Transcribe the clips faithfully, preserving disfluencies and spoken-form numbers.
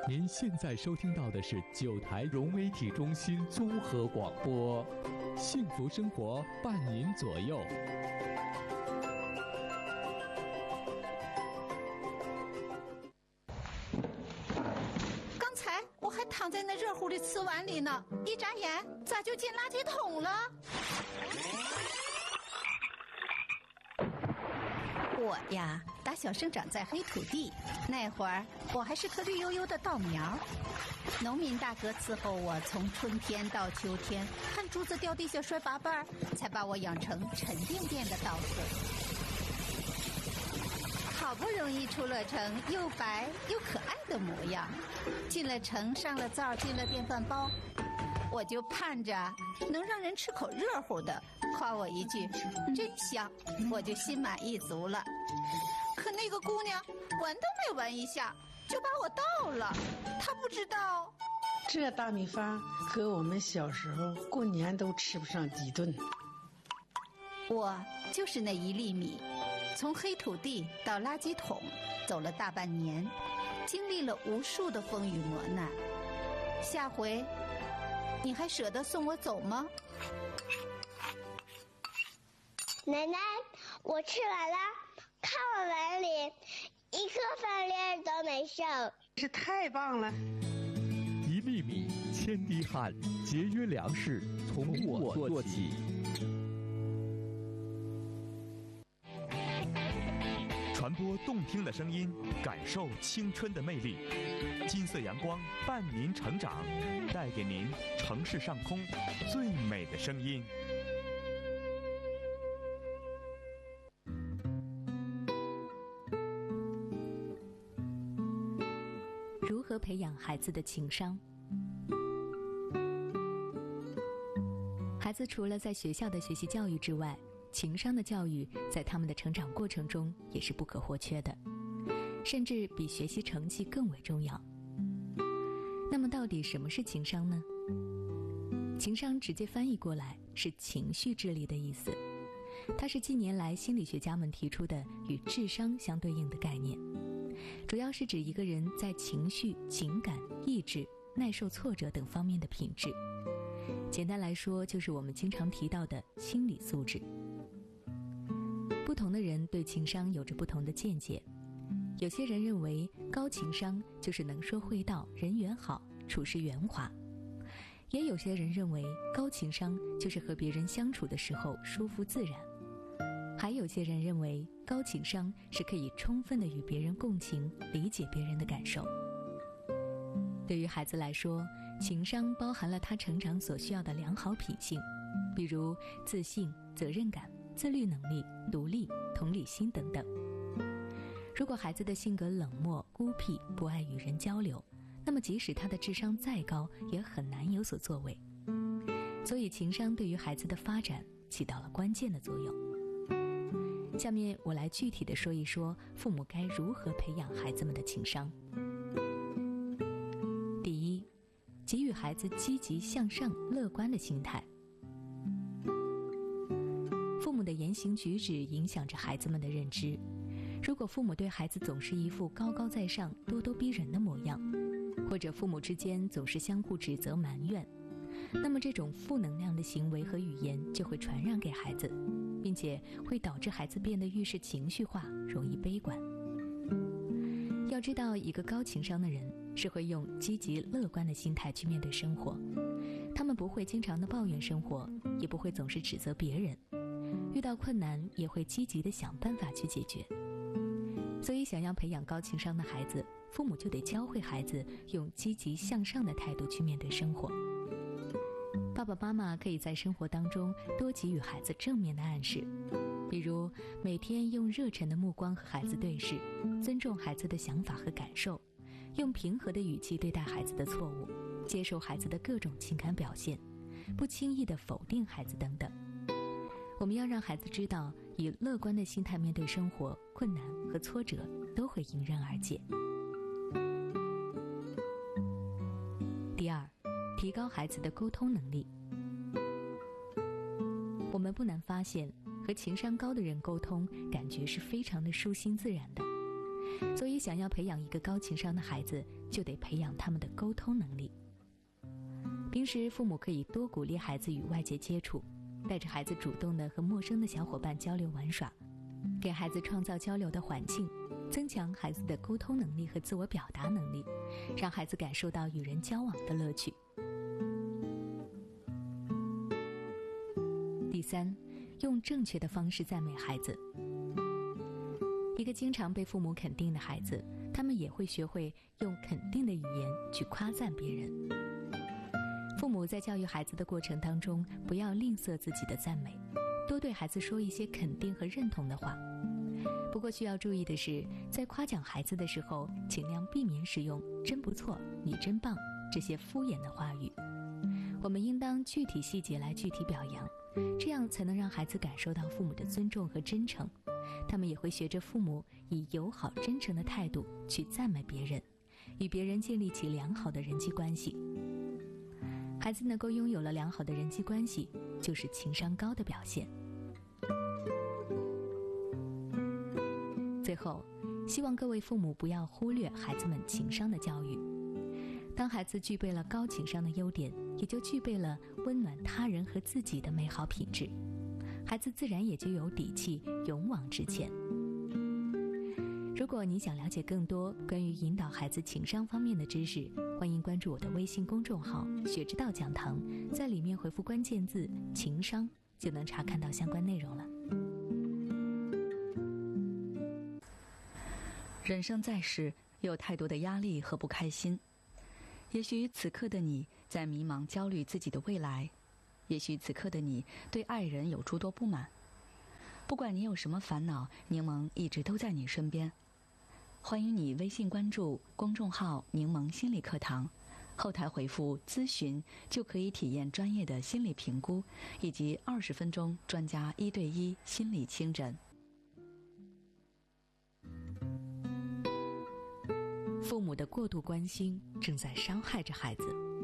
您现在收听到的是九台融媒体中心综合广播，幸福生活伴您左右。 刚才我还躺在那热乎的瓷碗里呢，一眨眼咋就进垃圾桶了？我呀，打小生长在黑土地，那会儿我还是颗绿油油的稻苗。农民大哥伺候我从春天到秋天，看竹子掉地下摔八瓣，才把我养成沉甸甸的稻穗。好不容易出了城，又白又可爱的模样，进了城，上了灶，进了电饭煲，我就盼着能让人吃口热乎的，夸我一句真香，我就心满意足了。可那个姑娘闻都没闻一下就把我倒了，她不知道这大米饭和我们小时候过年都吃不上几顿。 我就是那一粒米，从黑土地到垃圾桶走了大半年，经历了无数的风雨磨难。下回你还舍得送我走吗？ 奶奶，我吃完了，看我碗里一颗饭粒儿都没剩， 这太棒了！ 一粒米，千滴汗，节约粮食，从我做起。 传播动听的声音，感受青春的魅力。金色阳光伴您成长，带给您城市上空最美的声音。 如何培养孩子的情商？孩子除了在学校的学习教育之外，情商的教育在他们的成长过程中也是不可或缺的，甚至比学习成绩更为重要。那么到底什么是情商呢？情商直接翻译过来是情绪智力的意思，它是近年来心理学家们提出的与智商相对应的概念，主要是指一个人在情绪、情感、意志、耐受挫折等方面的品质。简单来说，就是我们经常提到的心理素质。不同的人对情商有着不同的见解，有些人认为高情商就是能说会道、人缘好、处事圆滑，也有些人认为高情商就是和别人相处的时候舒服自然，还有些人认为高情商是可以充分的与别人共情，理解别人的感受。对于孩子来说，情商包含了他成长所需要的良好品性，比如自信、责任感、自律能力、独立、同理心等等。如果孩子的性格冷漠、孤僻，不爱与人交流，那么即使他的智商再高，也很难有所作为。所以情商对于孩子的发展起到了关键的作用。下面我来具体的说一说父母该如何培养孩子们的情商。第一，给予孩子积极向上、乐观的心态。父母的言行举止影响着孩子们的认知。如果父母对孩子总是一副高高在上、咄咄逼人的模样，或者父母之间总是相互指责埋怨，那么这种负能量的行为和语言就会传染给孩子，并且会导致孩子变得遇事情绪化，容易悲观。要知道，一个高情商的人是会用积极乐观的心态去面对生活，他们不会经常的抱怨生活，也不会总是指责别人，遇到困难也会积极的想办法去解决。所以想要培养高情商的孩子，父母就得教会孩子用积极向上的态度去面对生活。爸爸妈妈可以在生活当中多给予孩子正面的暗示，比如每天用热忱的目光和孩子对视，尊重孩子的想法和感受，用平和的语气对待孩子的错误，接受孩子的各种情感表现，不轻易地否定孩子等等。我们要让孩子知道，以乐观的心态面对生活，困难和挫折都会迎刃而解。第二，提高孩子的沟通能力。我们不难发现，和情商高的人沟通，感觉是非常的舒心自然的。 所以想要培养一个高情商的孩子，就得培养他们的沟通能力。平时父母可以多鼓励孩子与外界接触，带着孩子主动地和陌生的小伙伴交流玩耍，给孩子创造交流的环境，增强孩子的沟通能力和自我表达能力，让孩子感受到与人交往的乐趣。第三，用正确的方式赞美孩子。一个经常被父母肯定的孩子，他们也会学会用肯定的语言去夸赞别人。父母在教育孩子的过程当中，不要吝啬自己的赞美，多对孩子说一些肯定和认同的话。不过需要注意的是，在夸奖孩子的时候，尽量避免使用“真不错”“你真棒”这些敷衍的话语。我们应当具体细节来具体表扬，这样才能让孩子感受到父母的尊重和真诚。他们也会学着父母以友好真诚的态度去赞美别人，与别人建立起良好的人际关系。孩子能够拥有了良好的人际关系，就是情商高的表现。最后，希望各位父母不要忽略孩子们情商的教育。当孩子具备了高情商的优点，也就具备了温暖他人和自己的美好品质，孩子自然也就有底气勇往直前。如果你想了解更多关于引导孩子情商方面的知识，欢迎关注我的微信公众号学之道讲堂，在里面回复关键字情商，就能查看到相关内容了。 人生在世，有太多的压力和不开心。也许此刻的你在迷茫焦虑自己的未来，也许此刻的你对爱人有诸多不满。不管你有什么烦恼，柠檬一直都在你身边。欢迎你微信关注公众号柠檬心理课堂，后台回复咨询就可以体验专业的心理评估以及二十分钟专家一对一心理清诊。 父母的过度关心正在伤害着孩子。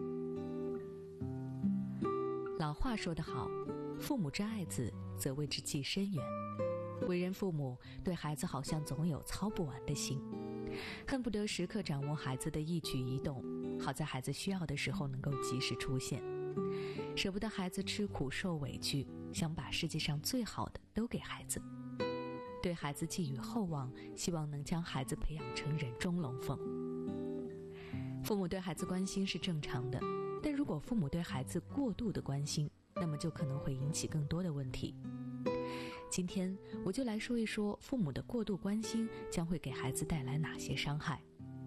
老话说得好，父母之爱子，则为之计深远。为人父母，对孩子好像总有操不完的心，恨不得时刻掌握孩子的一举一动，好在孩子需要的时候能够及时出现。舍不得孩子吃苦受委屈，想把世界上最好的都给孩子。对孩子寄予厚望，希望能将孩子培养成人中龙凤。父母对孩子关心是正常的，但如果父母对孩子过度的关心，那么就可能会引起更多的问题。今天我就来说一说父母的过度关心将会给孩子带来哪些伤害。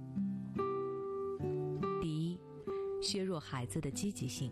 第一，削弱孩子的积极性。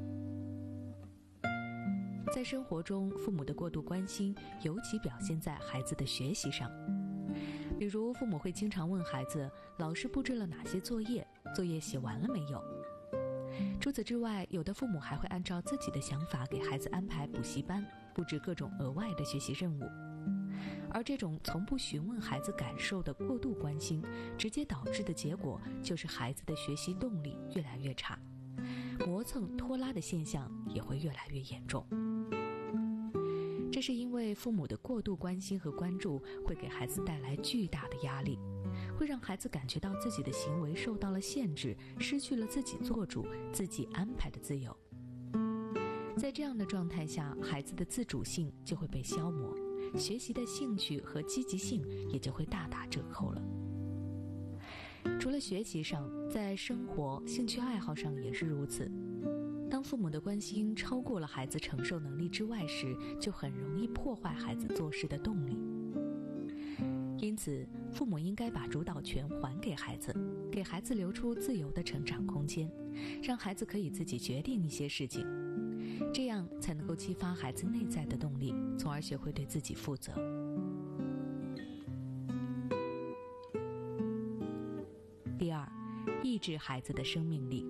在生活中，父母的过度关心尤其表现在孩子的学习上。比如，父母会经常问孩子，老师布置了哪些作业，作业写完了没有。除此之外，有的父母还会按照自己的想法给孩子安排补习班，布置各种额外的学习任务。而这种从不询问孩子感受的过度关心，直接导致的结果就是孩子的学习动力越来越差，磨蹭拖拉的现象也会越来越严重。这是因为父母的过度关心和关注会给孩子带来巨大的压力，会让孩子感觉到自己的行为受到了限制，失去了自己做主、自己安排的自由。在这样的状态下，孩子的自主性就会被消磨，学习的兴趣和积极性也就会大打折扣了。除了学习上，在生活、兴趣爱好上也是如此。当父母的关心超过了孩子承受能力之外时，就很容易破坏孩子做事的动力。因此，父母应该把主导权还给孩子，给孩子留出自由的成长空间，让孩子可以自己决定一些事情，这样才能够激发孩子内在的动力，从而学会对自己负责。第二，抑制孩子的生命力。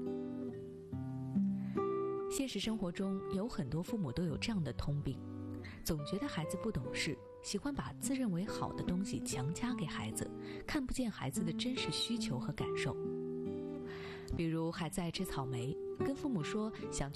现实生活中，有很多父母都有这样的通病，总觉得孩子不懂事，喜欢把自认为好的东西强加给孩子，看不见孩子的真实需求和感受。比如孩子爱吃草莓，跟父母说想去